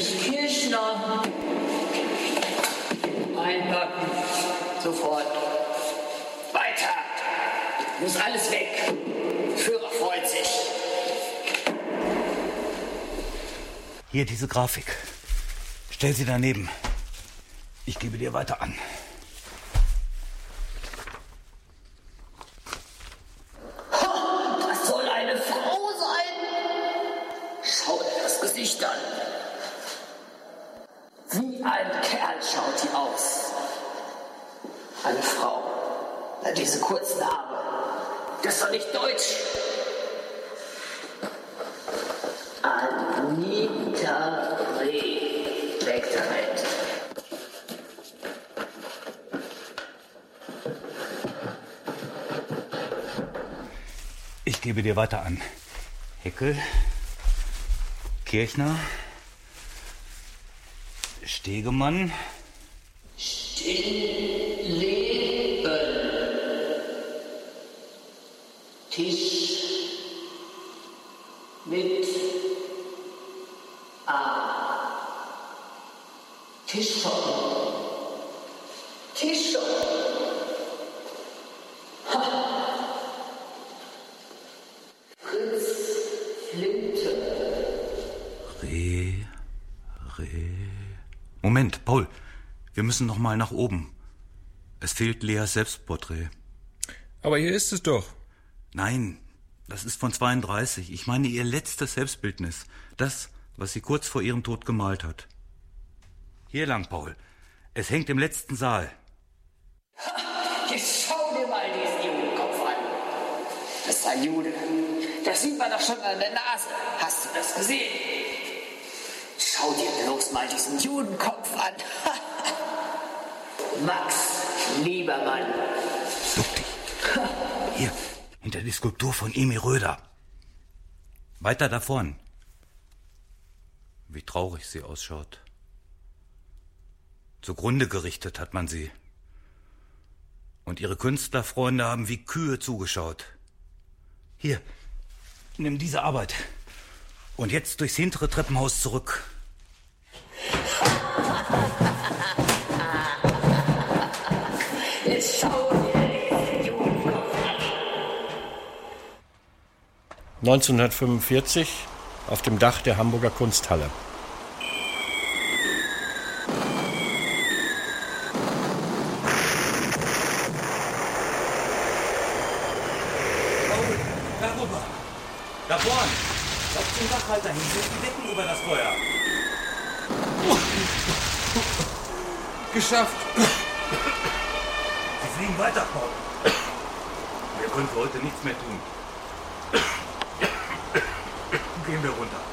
Heinrich Kirchner. Einpacken. Sofort. Weiter. Muss alles weg. Führer freut sich. Hier diese Grafik. Stell sie daneben. Ich gebe dir weiter an. Das soll eine Frau sein. Schau dir das Gesicht an. Wie ein Kerl schaut die aus. Eine Frau. Diese kurzen Haare. Das ist doch nicht deutsch. Anita Reh. Wegdreht. Ich gebe dir weiter an. Heckel, Kirchner, Stegemann. Stillleben. Tisch mit A. Tischschoppen. Tischschoppen. Fritz Flinte. Reh. Moment, Paul. Wir müssen noch mal nach oben. Es fehlt Leas Selbstporträt. Aber hier ist es doch. Nein, das ist von 32. Ich meine ihr letztes Selbstbildnis. Das, was sie kurz vor ihrem Tod gemalt hat. Hier lang, Paul. Es hängt im letzten Saal. Jetzt schau dir mal diesen Judenkopf an. Das ist ein Jude. Das sieht man doch schon an der Nase. Hast du das gesehen? Schau dir bloß mal diesen Judenkopf an. Max Liebermann. Duck dich. Hier, hinter die Skulptur von Emil Röder. Weiter da vorn. Wie traurig sie ausschaut. Zugrunde gerichtet hat man sie. Und ihre Künstlerfreunde haben wie Kühe zugeschaut. Hier, nimm diese Arbeit. Und jetzt durchs hintere Treppenhaus zurück. Jetzt schau dir diesen Judenkopf an. 1945 auf dem Dach der Hamburger Kunsthalle. Darüber. Da vorn. Auf den Dachhalter hin sind die Decken über das Feuer. Geschafft. Sie fliegen weiter, Paul. Wir können für heute nichts mehr tun. Gehen wir runter.